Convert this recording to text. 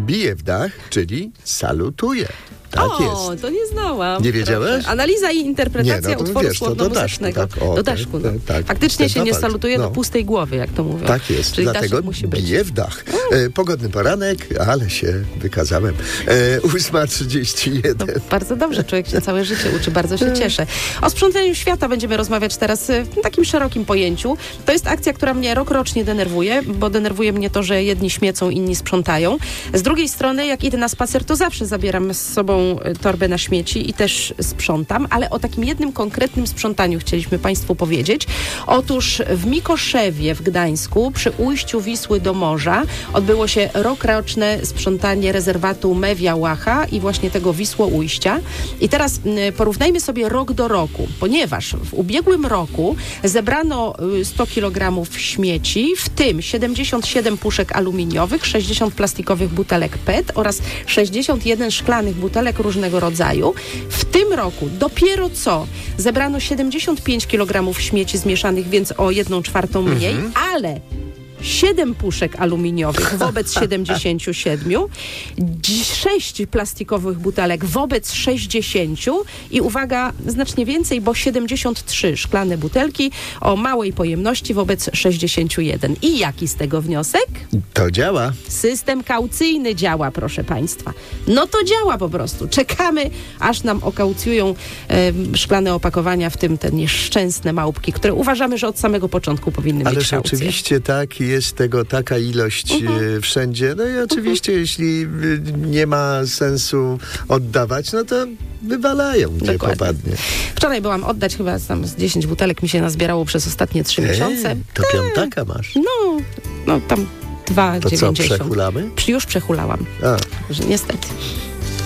bije w dach, czyli salutuje. Tak jest. To nie znałam. Nie wiedziałaś? Proszę. Analiza i interpretacja to utworu wiesz, to słowno-muzycznego. do daszku. Tak. Faktycznie się nie salutuje do pustej głowy, jak to mówią. Tak jest, czyli dlatego musi być. bije w dach. Pogodny poranek, ale się wykazałem. 8:31. No, bardzo dobrze, człowiek się całe życie uczy, bardzo się cieszę. O sprzątaniu świata będziemy rozmawiać teraz w takim szerokim pojęciu. To jest akcja, która mnie rokrocznie denerwuje, bo denerwuje mnie to, że jedni śmiecą, inni sprzątają. Z drugiej strony, jak idę na spacer, to zawsze zabieram z sobą torbę na śmieci i też sprzątam, ale o takim jednym konkretnym sprzątaniu chcieliśmy Państwu powiedzieć. Otóż w Mikoszewie w Gdańsku przy ujściu Wisły do morza odbyło się rokroczne sprzątanie rezerwatu Mewia Łacha i właśnie tego Wisłoujścia. I teraz porównajmy sobie rok do roku, ponieważ w ubiegłym roku zebrano 100 kg śmieci, w tym 77 puszek aluminiowych, 60 plastikowych butelek PET oraz 61 szklanych butelek różnego rodzaju. W tym roku dopiero co zebrano 75 kg śmieci zmieszanych, więc o 1/4 mniej, ale 7 puszek aluminiowych wobec 77, 6 plastikowych butelek wobec 60 i uwaga, znacznie więcej, bo 73 szklane butelki o małej pojemności wobec 61. I jaki z tego wniosek? To działa. System kaucyjny działa, proszę Państwa. No to działa po prostu. Czekamy, aż nam okaucjują szklane opakowania, w tym te nieszczęsne małpki, które uważamy, że od samego początku powinny mieć kaucję. Ale rzeczywiście tak, jest tego taka ilość wszędzie. No i oczywiście, jeśli nie ma sensu oddawać, no to wywalają, gdzie popadnie. Wczoraj byłam oddać chyba tam z 10 butelek mi się nazbierało przez ostatnie 3 miesiące. To piątaka masz. No tam 2,90. To co, przechulamy? Już przechulałam. Niestety.